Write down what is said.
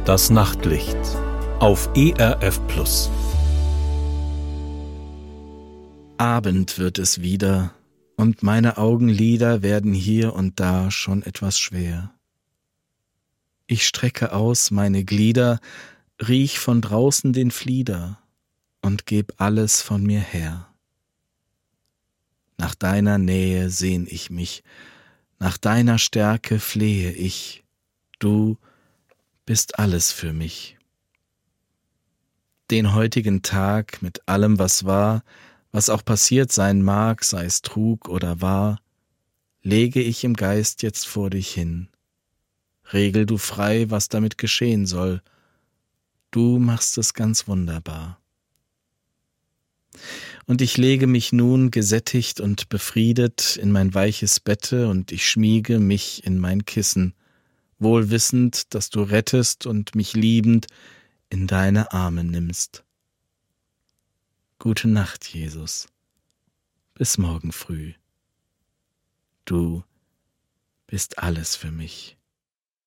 Das Nachtlicht auf ERF Plus. Abend wird es wieder, und meine Augenlider werden hier und da schon etwas schwer. Ich strecke aus meine Glieder, riech von draußen den Flieder und geb alles von mir her. Nach deiner Nähe sehn ich mich, nach deiner Stärke flehe ich, du bist alles für mich. Den heutigen Tag mit allem, was war, was auch passiert sein mag, sei es trug oder wahr, lege ich im Geist jetzt vor dich hin. Regel du frei, was damit geschehen soll. Du machst es ganz wunderbar. Und ich lege mich nun gesättigt und befriedet in mein weiches Bette und ich schmiege mich in mein Kissen, wohl wissend, dass du rettest und mich liebend in deine Arme nimmst. Gute Nacht, Jesus. Bis morgen früh. Du bist alles für mich.